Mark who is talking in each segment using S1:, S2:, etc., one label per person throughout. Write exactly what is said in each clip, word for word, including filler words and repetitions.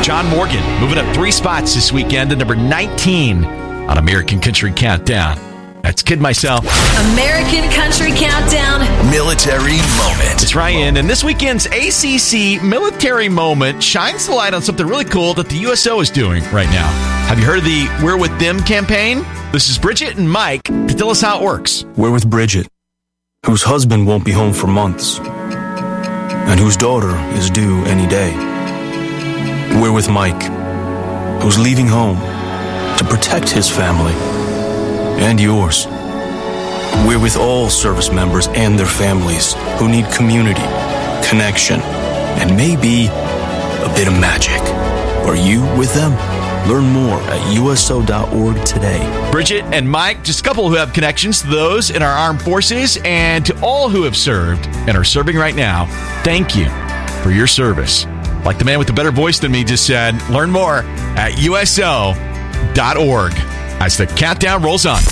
S1: John Morgan moving up three spots this weekend to number nineteen on American Country Countdown. That's Kid Myself.
S2: American Country Countdown.
S3: Military Moment.
S1: It's Ryan, and this weekend's A C C Military Moment shines the light on something really cool that the U S O is doing right now. Have you heard of the We're With Them campaign? This is Bridget and Mike to tell us how it works.
S4: We're with Bridget, whose husband won't be home for months, and whose daughter is due any day. We're with Mike, who's leaving home to protect his family and yours. We're with all service members and their families who need community, connection, and maybe a bit of magic. Are you with them? Learn more at U S O dot org today.
S1: Bridget and Mike, just a couple who have connections to those in our armed forces and to all who have served and are serving right now. Thank you for your service. Like the man with the better voice than me just said, learn more at U S O dot org as the countdown rolls on.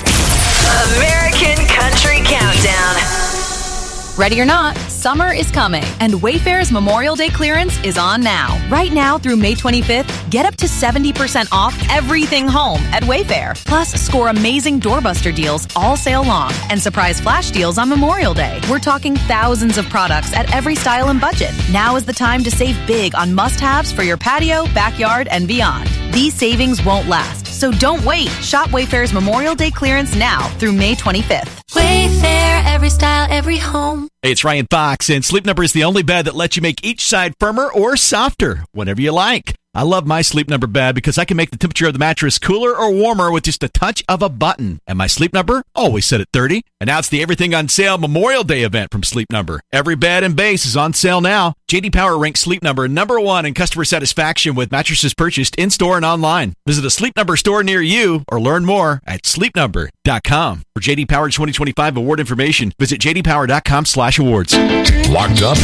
S2: American Country Countdown.
S5: Ready or not, summer is coming, and Wayfair's Memorial Day clearance is on now. Right now through May twenty-fifth, get up to seventy percent off everything home at Wayfair. Plus, score amazing doorbuster deals all sale long and surprise flash deals on Memorial Day. We're talking thousands of products at every style and budget. Now is the time to save big on must-haves for your patio, backyard, and beyond. These savings won't last, so don't wait. Shop Wayfair's Memorial Day clearance now through May twenty-fifth.
S6: Wayfair, every style, every home.
S1: Hey, it's Ryan Fox, and Sleep Number is the only bed that lets you make each side firmer or softer, whatever you like. I love my Sleep Number bed because I can make the temperature of the mattress cooler or warmer with just a touch of a button. And my Sleep Number always set at thirty. And now it's the Everything on Sale Memorial Day event from Sleep Number. Every bed and base is on sale now. J D Power ranks Sleep Number number one in customer satisfaction with mattresses purchased in-store and online. Visit a Sleep Number store near you or learn more at sleep number dot com. For J D Power twenty twenty-five award information, visit j d power dot com slash awards.
S3: Locked up?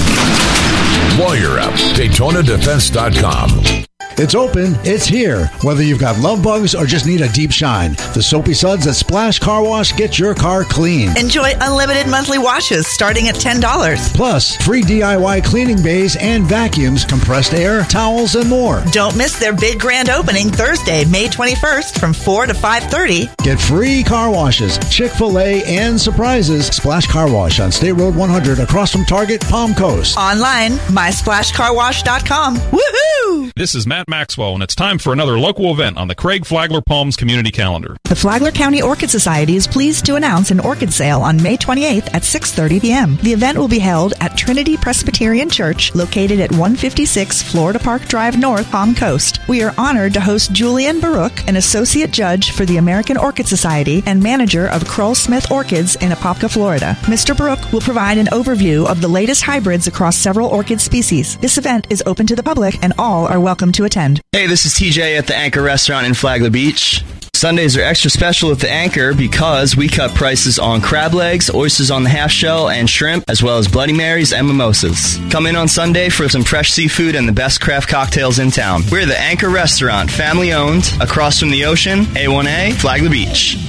S3: Lawyer up. Daytona Defense dot com.
S7: It's open, it's here. Whether you've got love bugs or just need a deep shine, the Soapy Suds at Splash Car Wash get your car clean.
S8: Enjoy unlimited monthly washes starting at ten dollars.
S7: Plus, free D I Y cleaning bays and vacuums, compressed air, towels, and more.
S8: Don't miss their big grand opening Thursday, May twenty-first from four to five thirty.
S7: Get free car washes, Chick-fil-A, and surprises. Splash Car Wash on State Road one hundred across from Target, Palm Coast.
S8: Online, my splash car wash dot com. Woohoo!
S9: This is Matt Maxwell, and it's time for another local event on the Craig Flagler Palms community calendar.
S8: The Flagler County Orchid Society is pleased to announce an orchid sale on May twenty-eighth at six thirty p.m. The event will be held at Trinity Presbyterian Church, located at one fifty-six Florida Park Drive North, Palm Coast. We are honored to host Julian Baruch, an associate judge for the American Orchid Society and manager of Kroll Smith Orchids in Apopka, Florida. Mister Baruch will provide an overview of the latest hybrids across several orchid species. This event is open to the public, and all are welcome to attend.
S10: Hey, this is T J at the Anchor Restaurant in Flagler Beach. Sundays are extra special at the Anchor because we cut prices on crab legs, oysters on the half shell, and shrimp, as well as Bloody Marys and mimosas. Come in on Sunday for some fresh seafood and the best craft cocktails in town. We're the Anchor Restaurant, family owned, across from the ocean, A one A, Flagler Beach.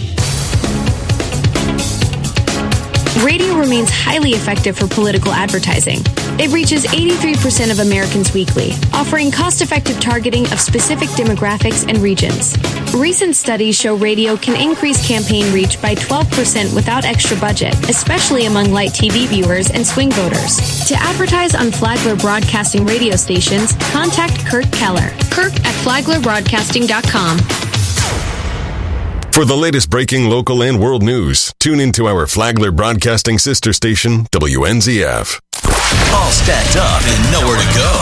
S6: Radio remains highly effective for political advertising. It reaches eighty-three percent of Americans weekly, offering cost-effective targeting of specific demographics and regions. Recent studies show radio can increase campaign reach by twelve percent without extra budget, especially among light T V viewers and swing voters. To advertise on Flagler Broadcasting radio stations, contact Kirk Keller. Kirk at flagler broadcasting dot com.
S11: For the latest breaking local and world news, tune into our Flagler Broadcasting sister station, W N Z F.
S3: All stacked up and nowhere to go.